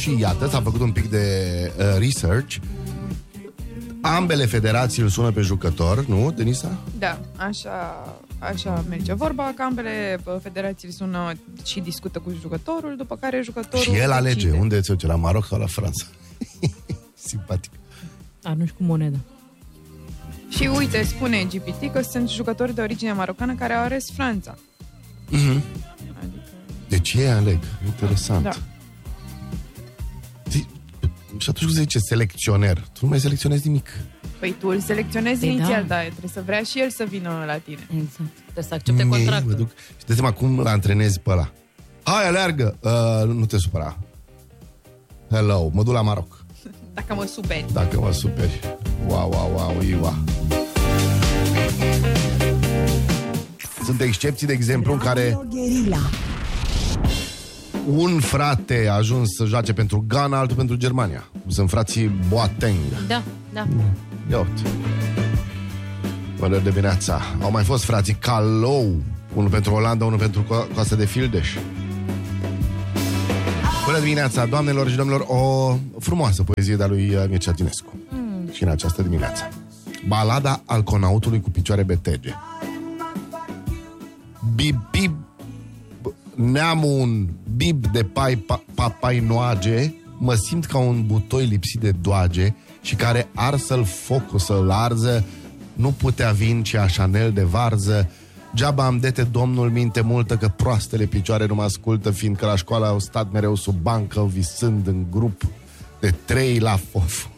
și iată, s-a făcut un pic de research. Ambele federații îl sună pe jucător, nu, Denisa? Da, așa merge vorba, că ambele federații sună și discută cu jucătorul, după care jucătorul și el alege decide. unde se duce, la Maroc sau la Franța. Simpatic. Arunci cu monedă. Și uite, spune GPT că sunt jucători de origine marocană care au ales Franța. Mm-hmm. Adică... Deci ei aleg. Interesant. Da. Și atunci cum se zice selecționer? Tu nu mai selecționezi nimic. Păi tu îl selecționezi Păi inițial, da. trebuie să vrea și el să vină la tine. Exact. Trebuie să accepte contractul. Mă duc. Și dă seama cum îl antrenezi pe ăla. Hai, aleargă! Nu te supăra. Hello, mă duc la Maroc. Dacă mă superi. Dacă mă superi. Wow, Iua. Sunt excepții, de exemplu, în care un frate a ajuns să joace pentru Ghana, altul pentru Germania. Sunt frații Boateng. Da. Ia uite. Bună dimineața. Au mai fost frații Calou, unul pentru Olanda, unul pentru Coasta de Fildeș. Bună dimineața, doamnelor și domnilor. O frumoasă poezie de-a lui Mircea Dinescu. Și în această dimineață. Balada alconautului cu picioare betege. Bib, neamul un bib de papainoage, mă simt ca un butoi lipsit de doage și care arsă-l focul să-l arză, nu putea vin ci a Chanel de varză. Geaba am dete domnul minte multă că proastele picioare nu mă ascultă, fiindcă la școală au stat mereu sub bancă, visând în grup de 3 la fof.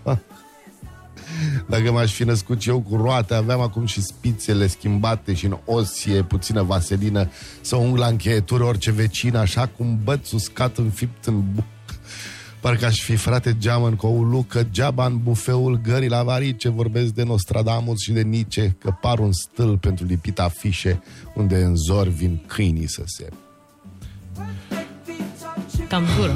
Dacă m-aș fi născut eu cu roate, aveam acum și spițele schimbate și în osie puțină vaselină, să ungl la încheietură orice vecină, așa cum băț uscat înfipt în buc. Parcă aș fi frate geamăn cu o ulucă, geaba în bufeul gării la varice, vorbesc de Nostradamus și de Nice, că par un stâlp pentru lipit afișe, unde în zor vin câinii să se... Cam dură.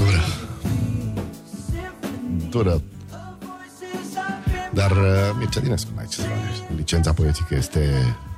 Dură. Dar Mircea Dinescu, n-ai ce să faci. Licența poetică este